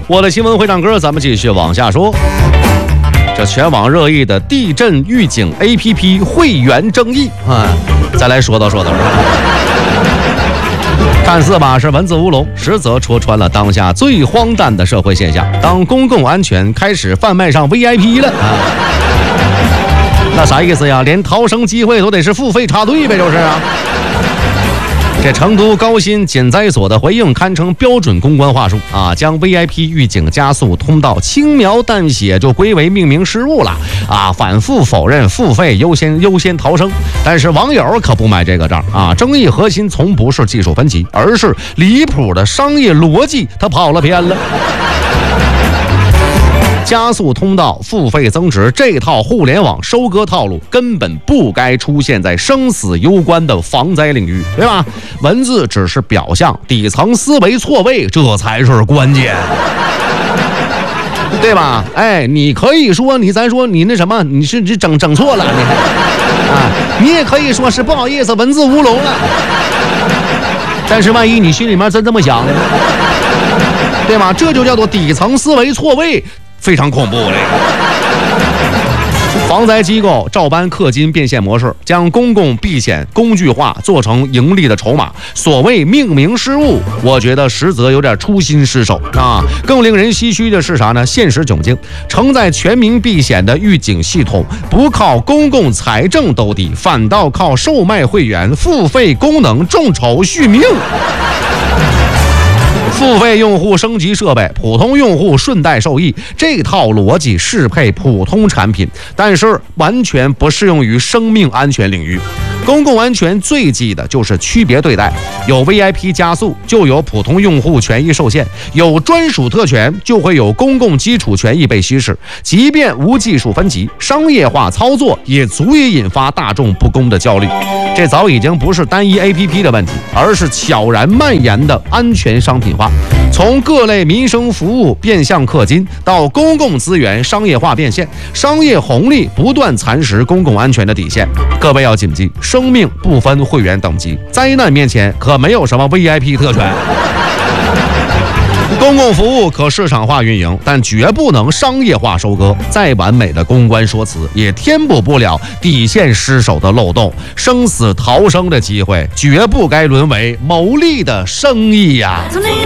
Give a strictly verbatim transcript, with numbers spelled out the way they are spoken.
我的新闻会唱歌，咱们继续往下说。这全网热议的地震预警 A P P 会员争议啊，再来说道说道。看似吧是文字乌龙，实则戳穿了当下最荒诞的社会现象：当公共安全开始贩卖上 V I P 了啊！那啥意思呀？连逃生机会都得是付费插队呗，就是啊。这成都高新减灾所的回应堪称标准公关话术啊，将 V I P 预警加速通道轻描淡写就归为命名失误了啊，反复否认付费优先优先逃生。但是网友可不买这个账啊，争议核心从不是技术分歧，而是离谱的商业逻辑，它跑了偏了。加速通道付费增值这套互联网收割套路根本不该出现在生死攸关的防灾领域，对吧？文字只是表象，底层思维错位这才是关键，对吧？哎，你可以说你咱说你那什么，你是你整整错了，你啊，你也可以说是不好意思，文字乌龙了。但是万一你心里面真这么想呢，对吧？这就叫做底层思维错位。非常恐怖这个。防灾机构照搬氪金变现模式，将公共避险工具化做成盈利的筹码。所谓命名失误，我觉得实则有点初心失守啊。更令人唏嘘的是啥呢？现实窘境，承载全民避险的预警系统，不靠公共财政兜底，反倒靠售卖会员、付费功能众筹续命。付费用户升级设备，普通用户顺带受益，这套逻辑适配普通产品，但是完全不适用于生命安全领域。公共安全最忌的就是区别对待，有 V I P 加速，就有普通用户权益受限；有专属特权，就会有公共基础权益被稀释。即便无技术分级，商业化操作也足以引发大众不公的焦虑。这早已经不是单一 A P P 的问题，而是悄然蔓延的安全商品化。从各类民生服务变相氪金，到公共资源商业化变现，商业红利不断蚕食公共安全的底线。各位要谨记，生命不分会员等级，灾难面前可没有什么 V I P 特权。公共服务可市场化运营，但绝不能商业化收割。再完美的公关说辞，也填补不了底线失守的漏洞。生死逃生的机会，绝不该沦为牟利的生意呀、啊。